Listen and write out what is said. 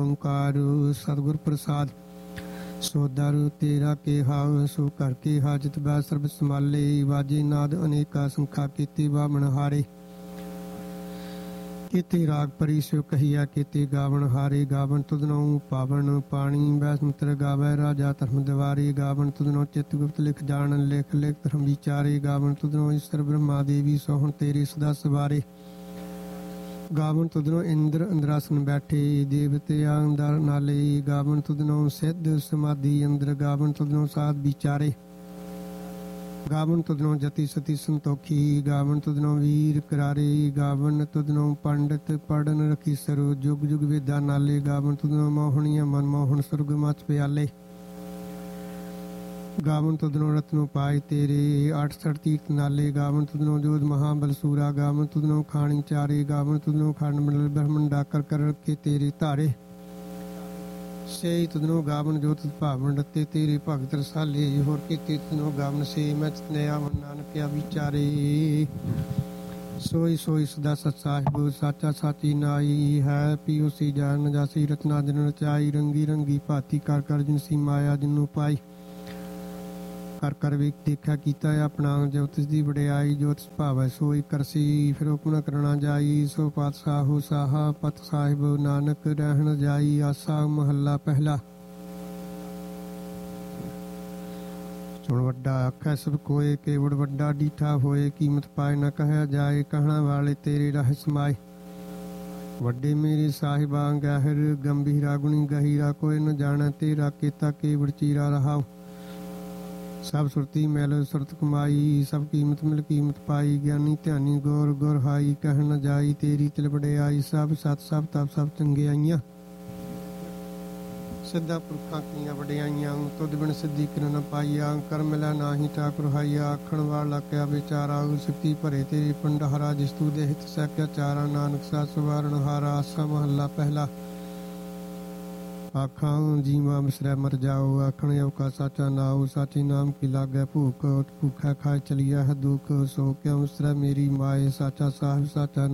ਓਂਕਾਰ ਸਤਿਗੁਰ ਪ੍ਰਸਾਦ। ਸੋ ਦਰ ਤੇਰਾ ਕਿਹਾ ਸੋ ਕਰ ਕੇ ਹਾਜਤ ਬੈ ਸਰਬ ਸੰਭਾਲੇ। ਵਾਜੇ ਨਾਦ ਅਨੇਕਾ ਸੰਖਾ ਕੀਤੇ ਵਾਮਣ ਹਾਰੇ। ਕੀਤੇ ਰਾਗ ਪਰੀ ਸਿਉ ਕਹੀਆ ਕੀਤੇ ਗਾਵਣ ਹਾਰੇ। ਗਾਵਣ ਤੁਧਨੋਂ ਪਾਵਨ ਪਾਣੀ ਬੈ ਸੰਤਰ ਗਾਵੈ ਰਾਜਾ ਧਰਮ ਦਿਵਾਰੇ। ਗਾਵਣ ਤੁਧਨੋਂ ਚਿਤ ਗੁਪਤ ਲਿਖ ਜਾਣ ਲਿਖ ਲਿਖ ਧਰਮ ਵਿਚਾਰੇ। ਗਾਵਣ ਤੁਧਨੋਂ ਈਸ਼ਰ ਬ੍ਰਹਮਾ ਦੇਵੀ ਸੋਹਣ ਤੇਰੇ ਸਦਾ ਸਵਾਰੇ। ਗਾਵਣ ਤੁਧਨੋਂ ਇੰਦਰ ਅੰਦਰਾਸਨ ਬੈਠੇ ਦੇਵਤਿਆਂ ਅੰਦਰ ਨਾਲੇ। ਗਾਵਣ ਤੁਧਨੋਂ ਸਿੱਧ ਸਮਾਧੀ ਅੰਦਰ। ਗਾਵਣ ਤੁਧਨੋਂ ਸਾਧ ਵਿਚਾਰੇ। ਗਾਵਣ ਤੁਧਨੋਂ ਜਤੀ ਸਤੀ ਸੰਤੋਖੀ। ਗਾਵਣ ਤੁਧਨੋਂ ਵੀਰ ਕਰਾਰੇ। ਗਾਵਣ ਤੁਧਨੋਂ ਪੰਡਤ ਪੜਨ ਰਖੀ ਸਰੋ ਜੁਗ ਜੁਗ ਵੇਦਾ ਨਾਲੇ। ਗਾਵਣ ਤੁਧਨੋਂ ਮੋਹਣੀਆਂ ਮਨ ਮੋਹਣ ਸੁਰਗ ਮਚ ਪਿਆਲੇ। ਗਾਵਣ ਤੁਧਨੋਂ ਰਤਨੋਂ ਪਾਏ ਤੇਰੇ 68 ਤੀਰਥ ਨਾਲੇ। ਗਾਵਣ ਤੁਧਨੋਂ ਜੋਧ ਮਹਾਬਲ ਸੂਰਾ। ਗਾਵਣ ਤੁਧਨੋਂ ਖਾਣੀ ਚਾਰੇ। ਗਾਵਣ ਤੁਧਨੋਂ ਖੰਡ ਮੰਡਲ ਬ੍ਰਹਮੰਡਾ ਕਰ ਕਰ ਰੱਖੇ ਤੇਰੇ ਧਾਰੇ। ਸੇ ਤੁਧਨੋਂ ਗਾਵਣ ਜੋ ਤੁਧ ਭਾਵਨ ਰਤੇ ਤੇਰੇ ਭਗਤ ਰਸਾਲੇ। ਹੋਰ ਕੀਤੇ ਤੁਧਨੋਂ ਗਾਵਣ ਸੇ ਮੈਂ ਚਤਨਿਆ ਮਨ ਨਾਨਕਿਆ ਵਿਚਾਰੇ। ਸੋਈ ਸੋਈ ਸਦਾ ਸਤ ਸਾਹਿਬ ਸਾਚਾ ਸਾਚੀ ਨਾਈ ਹੈ। ਪੀਓ ਸੀ ਜਾਨ ਜਾਸੀ ਰਤਨਾ ਜਨ ਰਚਾਈ। ਰੰਗੀ ਰੰਗੀ ਭਾਤੀ ਕਰ ਕਰ ਜਿਨਸੀ ਮਾਇਆ ਜਿਨੂੰ ਪਾਈ। ਕਰ ਕਰ ਵੇਖ ਦੇਖਿਆ ਕੀਤਾ ਆਪਣਾ ਜੋ ਤਿਸ ਦੀ ਵਡਿਆਈ। ਜੋ ਤਿਸ ਭਾਵੈ ਸੋਈ ਕਰਸੀ ਫਿਰ ਹੁਕਮ ਨ ਕਰਨਾ ਜਾਈ। ਸੋ ਪਾਤਸ਼ਾਹੋ ਸਾਹਾ ਪਤ ਸਾਹਿਬ ਨਾਨਕ ਰਹਿਣ ਜਾਈ। ਆਸਾ ਮਹੱਲਾ ਪਹਿਲਾ। ਸੁਣ ਵੱਡਾ ਆਖੈ ਸਭ ਕੋਏ ਕੇਵੜ ਵੱਡਾ ਡੀਠਾ ਹੋਏ। ਕੀਮਤ ਪਾਏ ਨ ਕਹਿਆ ਜਾਏ ਕਹਿਣਾ ਵਾਲੇ ਤੇਰੇ ਰਹਿ ਸਮਾਏ। ਵੱਡੇ ਮੇਰੇ ਸਾਹਿਬਾਂ ਗਹਿਰ ਗੰਭੀਰਾ ਗੁਣੀ ਗਹੀਰਾ। ਕੋਈ ਨ ਜਾਣੈ ਤੇਰਾ ਕੀਤਾ ਕੇਵੜ ਚੀਰਾ ਰਹਾਉ। ਸਭ ਸੁਰਤੀ ਮੈਲ ਸੁਰਤ ਕਮਾਈ। ਸਭ ਕੀਮਤ ਮਿਲ ਕੀਮਤ ਪਾਈ। ਗਿਆਨੀ ਧਿਆਨੀ ਗੌਰ ਗੁਰ ਹਾਈ। ਕਹਿਣ ਨ ਜਾਈ ਤੇਰੀ ਤਿਲ ਵਡਿਆਈ। ਸਭ ਸਤ ਸਭ ਤਪ ਸਭ ਚੰਗਿਆਈਆਂ। ਸਿੱਧਾ ਪੁਰਖਾਂ ਕੀਆਂ ਵਡਿਆਈਆਂ। ਤੁਧ ਬਿਨ ਸਿੱਧੀ ਕਿਰਨ ਨ ਪਾਈਆ। ਕਰ ਮਿਲਿਆ ਨਾਹੀ ਠਾਕੁਰ ਹਾਈਆ। ਆਖਣ ਵਾਲਾ ਕਿਆ ਵਿਚਾਰਾ। ਸਿੱਧੀ ਭਰੇ ਤੇਰੀ ਪੰਡਹਾਰਾ। ਜਿਸ ਤੂ ਦੇ ਹਿਤ ਸਕਿਆ ਚਾਰਾ। ਨਾਨਕ ਸਾ ਸਵਾਰਨ ਹਾਰਾ। ਆਸਾ ਮਹੱਲਾ ਪਹਿਲਾ। ਆਖਾਂ ਜੀਵਾ ਮਿਸਰੈ ਮਰ ਜਾਓ। ਆਖਣ ਔਕਾ ਸਾਚਾ ਨਾਉ। ਸਾਚੇ ਨਾਮ ਕੀ ਲਾਗੈ ਭੂਖ। ਭੂਖਾ ਖਾਏ ਚਲਿਆ ਹੈ ਦੁੱਖ। ਸੋ ਕਿਉ ਮਿਸਰੈ ਮੇਰੀ ਮਾਏ। ਸਾਚਾ ਸਾਹਿਬ ਸਾਚਾ